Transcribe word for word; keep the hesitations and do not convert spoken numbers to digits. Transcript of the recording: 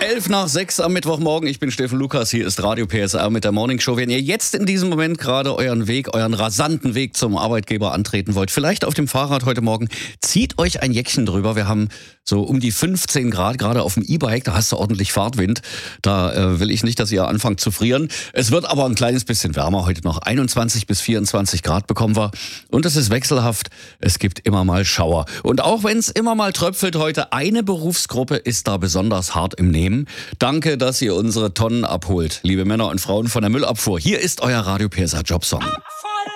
Elf nach sechs am Mittwochmorgen. Ich bin Steffen Lukas. Hier ist Radio P S R mit der Morning Show. Wenn ihr jetzt in diesem Moment gerade euren Weg, euren rasanten Weg zum Arbeitgeber antreten wollt, vielleicht auf dem Fahrrad heute Morgen, zieht euch ein Jäckchen drüber. Wir haben so um die fünfzehn Grad, gerade auf dem E-Bike. Da hast du ordentlich Fahrtwind. Da äh, will ich nicht, dass ihr anfangt zu frieren. Es wird aber ein kleines bisschen wärmer heute noch. einundzwanzig bis vierundzwanzig Grad bekommen wir. Und es ist wechselhaft. Es gibt immer mal Schauer. Und auch wenn es immer mal tröpfelt heute, eine Berufsgruppe ist da besonders hart im Nehmen. Danke, dass ihr unsere Tonnen abholt, liebe Männer und Frauen von der Müllabfuhr. Hier ist euer Radio P S R Jobsong.